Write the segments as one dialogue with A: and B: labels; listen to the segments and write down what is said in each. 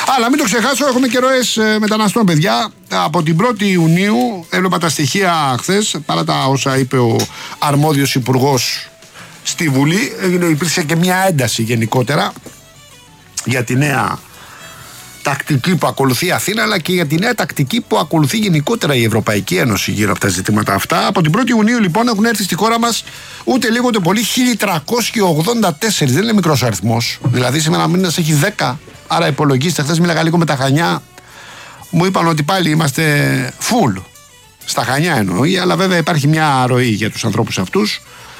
A: Αλλά μην το ξεχάσω, έχουμε και ροές μεταναστών, παιδιά. Από την 1η Ιουνίου, έβλεπα τα στοιχεία χθες, παρά τα όσα είπε ο αρμόδιος υπουργός στη Βουλή, υπήρξε και μια ένταση γενικότερα για τη νέα τακτική που ακολουθεί η Αθήνα, αλλά και για τη νέα τακτική που ακολουθεί γενικότερα η Ευρωπαϊκή Ένωση γύρω από τα ζητήματα αυτά. Από την 1η Ιουνίου, λοιπόν, έχουν έρθει στη χώρα μας ούτε λίγο ούτε πολύ 1.384. Δεν είναι μικρός αριθμός. Δηλαδή, σήμερα μήνας έχει 10. Άρα, υπολογίστε, χθες μίλαγα λίγο με τα Χανιά. Μου είπαν ότι πάλι είμαστε full. Στα Χανιά εννοεί, αλλά βέβαια υπάρχει μια ροή για τους ανθρώπους αυτούς.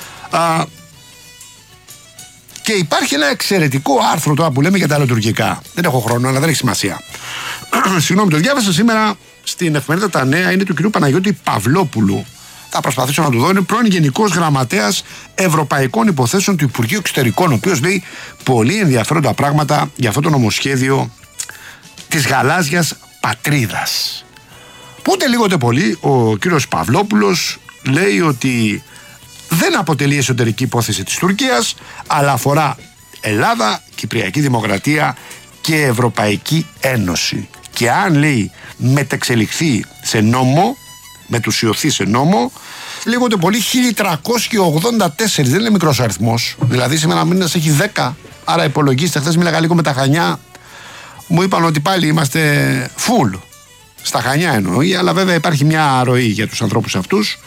A: Και υπάρχει ένα εξαιρετικό άρθρο τώρα που λέμε για τα λειτουργικά. Δεν έχω χρόνο, αλλά δεν έχει σημασία. Συγγνώμη, το διάβασα σήμερα στην εφημερίδα Τα Νέα. Είναι του κ. Παναγιώτη Παυλόπουλου. Θα προσπαθήσω να του δω. Είναι πρώην Γενικός Γραμματέας Ευρωπαϊκών Υποθέσεων του Υπουργείου Εξωτερικών, ο οποίος λέει πολύ ενδιαφέροντα πράγματα για αυτό το νομοσχέδιο της γαλάζιας πατρίδας. Που ούτε λίγο ούτε πολύ ο κ. Παυλόπουλος λέει ότι δεν αποτελεί εσωτερική υπόθεση της Τουρκίας, αλλά αφορά Ελλάδα, Κυπριακή Δημοκρατία και Ευρωπαϊκή Ένωση. Και αν, λέει, μετεξελιχθεί σε νόμο, μετουσιωθεί σε νόμο, λίγο ούτε πολύ 1.384. Δεν είναι μικρός αριθμός. Δηλαδή, σήμερα μήνας έχει 10. Άρα, υπολογίστε, χθες μίλαγα λίγο με τα Χανιά. Μου είπαν ότι πάλι είμαστε full. Στα Χανιά εννοεί, αλλά βέβαια υπάρχει μια ροή για τους ανθρώπους αυτούς.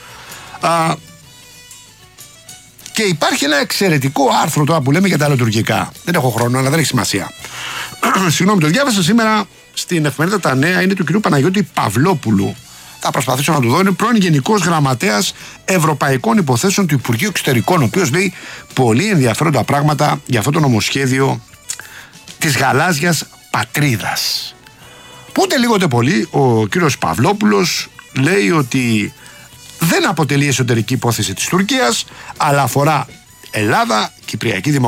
A: Και υπάρχει ένα εξαιρετικό άρθρο τώρα που λέμε για τα λειτουργικά. Δεν έχω χρόνο, αλλά δεν έχει σημασία. Συγγνώμη, το διάβασα σήμερα στην εφημερίδα Τα Νέα. Είναι του κ. Παναγιώτη Παυλόπουλου. Θα προσπαθήσω να του δω. Είναι πρώην Γενικός Γραμματέας Ευρωπαϊκών Υποθέσεων του Υπουργείου Εξωτερικών, ο οποίος λέει πολύ ενδιαφέροντα πράγματα για αυτό το νομοσχέδιο της γαλάζιας πατρίδας. Που ούτε λίγο ούτε πολύ ο κ. Παυλόπουλος λέει ότι δεν αποτελεί εσωτερική υπόθεση της Τουρκίας, αλλά αφορά Ελλάδα, Κυπριακή Δημοκρατία